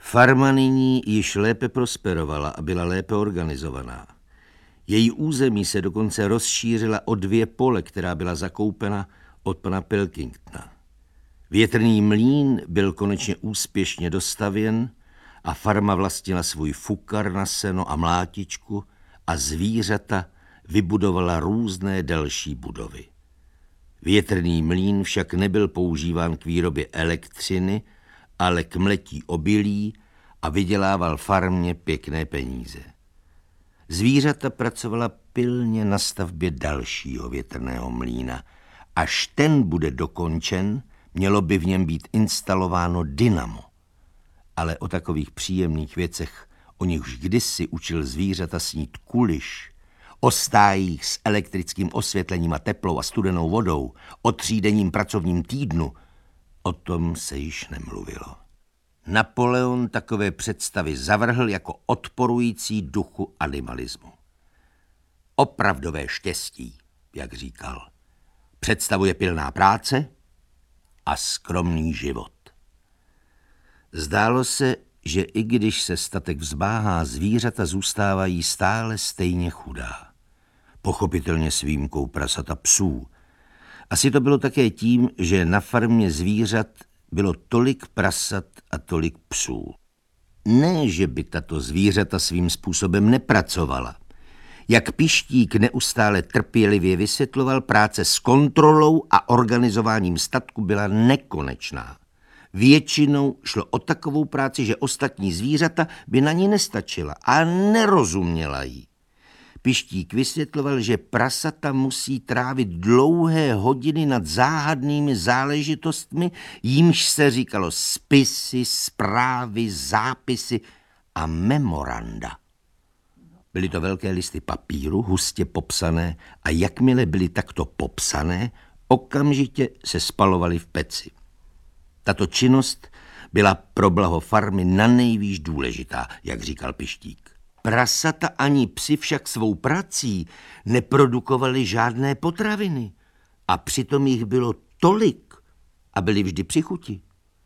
Farma nyní již lépe prosperovala a byla lépe organizovaná. Její území se dokonce rozšířila o 2 pole, která byla zakoupena od pana Pilkingtona. Větrný mlýn byl konečně úspěšně dostavěn a farma vlastnila svůj fukar na seno a mlátičku a zvířata vybudovala různé další budovy. Větrný mlýn však nebyl používán k výrobě elektřiny, ale k mletí obilí a vydělával farmě pěkné peníze. Zvířata pracovala pilně na stavbě dalšího větrného mlýna. Až ten bude dokončen, mělo by v něm být instalováno dynamo. Ale o takových příjemných věcech, o nichž kdysi učil zvířata snít Kuliš, o stájích s elektrickým osvětlením a teplou a studenou vodou, o 3denním pracovním týdnu, o tom se již nemluvilo. Napoleon takové představy zavrhl jako odporující duchu animalismu. Opravdové štěstí, jak říkal, představuje pilná práce a skromný život. Zdálo se, že i když se statek vzbáhá, zvířata zůstávají stále stejně chudá. Pochopitelně s výjimkou prasat a psů. Asi to bylo také tím, že na farmě zvířat bylo tolik prasat a tolik psů. Ne, že by tato zvířata svým způsobem nepracovala. Jak Pištík neustále trpělivě vysvětloval, práce s kontrolou a organizováním statku byla nekonečná. Většinou šlo o takovou práci, že ostatní zvířata by na ní nestačila a nerozuměla jí. Pištík vysvětloval, že prasata musí trávit dlouhé hodiny nad záhadnými záležitostmi, jímž se říkalo spisy, zprávy, zápisy a memoranda. Byly to velké listy papíru, hustě popsané, a jakmile byly takto popsané, okamžitě se spalovaly v peci. Tato činnost byla pro blaho farmy nanejvýš důležitá, jak říkal Pištík. Prasata ani psi však svou prací neprodukovali žádné potraviny a přitom jich bylo tolik a byli vždy při chuti.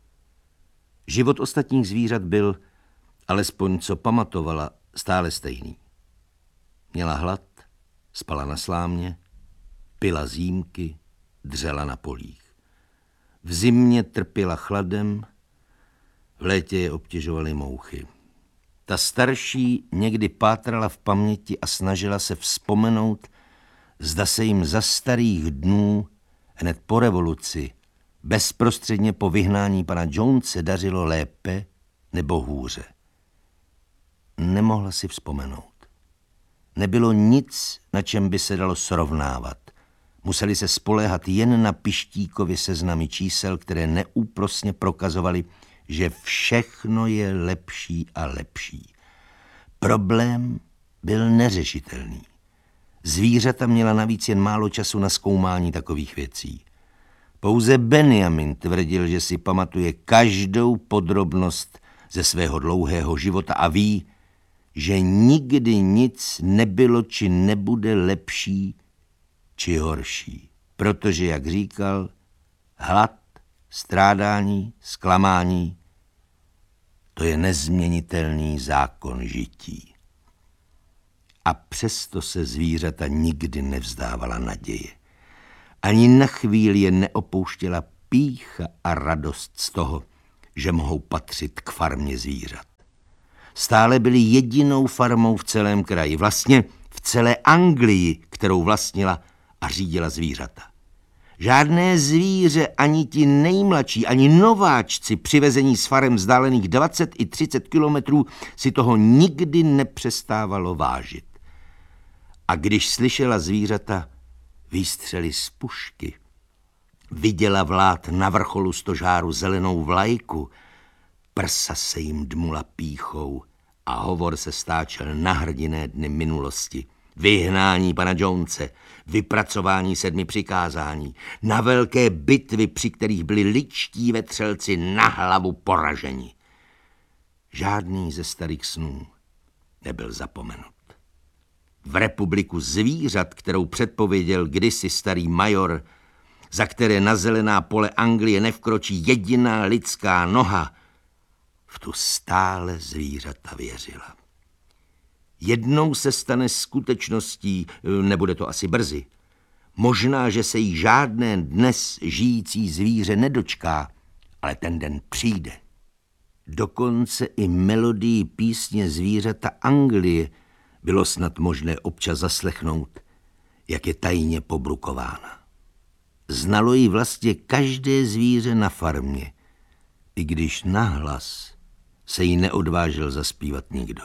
Život ostatních zvířat byl, alespoň co pamatovala, stále stejný. Měla hlad, spala na slámě, pila z jímky, dřela na polích. V zimě trpěla chladem, v létě je obtěžovaly mouchy. Ta starší někdy pátrala v paměti a snažila se vzpomenout, zda se jim za starých dnů, hned po revoluci, bezprostředně po vyhnání pana Jonese dařilo lépe nebo hůře. Nemohla si vzpomenout. Nebylo nic, na čem by se dalo srovnávat. Museli se spoléhat jen na Pištíkovy seznamy čísel, které neúprosně prokazovaly, že všechno je lepší a lepší. Problém byl neřešitelný. Zvířata měla navíc jen málo času na zkoumání takových věcí. Pouze Benjamin tvrdil, že si pamatuje každou podrobnost ze svého dlouhého života a ví, že nikdy nic nebylo či nebude lepší či horší. Protože, jak říkal, hlad, strádání, zklamání, to je nezměnitelný zákon žití. A přesto se zvířata nikdy nevzdávala naděje. Ani na chvíli je neopouštěla pýcha a radost z toho, že mohou patřit k farmě zvířat. Stále byli jedinou farmou v celém kraji, vlastně v celé Anglii, kterou vlastnila a řídila zvířata. Žádné zvíře, ani ti nejmladší, ani nováčci přivezení z farem vzdálených 20 i 30 kilometrů si toho nikdy nepřestávalo vážit. A když slyšela zvířata výstřely z pušky, viděla vlád na vrcholu stožáru zelenou vlajku, prsa se jim dmula pýchou a hovor se stáčel na hrdinné dny minulosti. Vyhnání pana Jonese, vypracování 7 přikázání, na velké bitvy, při kterých byli ličtí vetřelci na hlavu poraženi. Žádný ze starých snů nebyl zapomenut. V republiku zvířat, kterou předpověděl kdysi starý major, za které na zelená pole Anglie nevkročí jediná lidská noha, V tu stále zvířata věřila. Jednou se stane skutečností, nebude to asi brzy. Možná, že se jí žádné dnes žijící zvíře nedočká, ale ten den přijde. Dokonce i melodii písně Zvířata Anglie bylo snad možné občas zaslechnout, jak je tajně pobrukována. Znalo ji vlastně každé zvíře na farmě, i když nahlas se jí neodvážil zaspívat nikdo.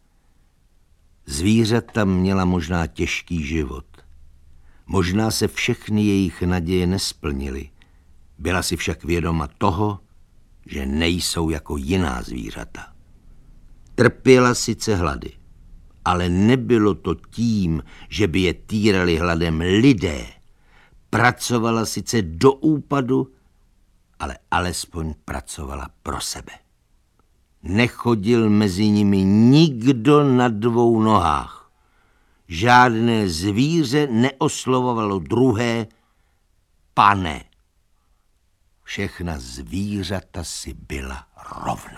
Zvířata měla možná těžký život. Možná se všechny jejich naděje nesplnily. Byla si však vědoma toho, že nejsou jako jiná zvířata. Trpěla sice hlady, ale nebylo to tím, že by je týrali hladem lidé. Pracovala sice do úpadu, ale alespoň pracovala pro sebe. Nechodil mezi nimi nikdo na dvou nohách. Žádné zvíře neoslovovalo druhé pane. Všechna zvířata si byla rovna.